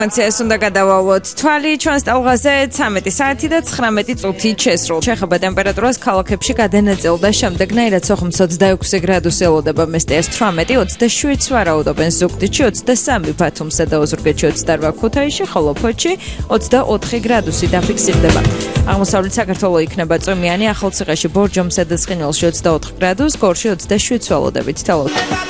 ეს უნდა გადავავოთ თვალი ჩვენს ტალღაზე 13 საათი და 19 წუთი შესრულ. შეხება ტემპერატურას ქალაქებში გადანაწილდა შემდეგნაირად სოხუმს 26 გრადუსი ელოდება, მესტიას 18, 27 ვარაუდობენ ზუგდიდში, 23 ბათუმსა და ოზურგეთში, 28 ქუთაისში, ხოლო ფოთში 24 გრადუსი დაფიქსირდება. აღმოსავლეთ საქართველოს იქნება წვიმიანი, ახალციხეში, ბორჯომსა და ცხინვალში 24 გრადუსი, გორში 27 ველოდებით.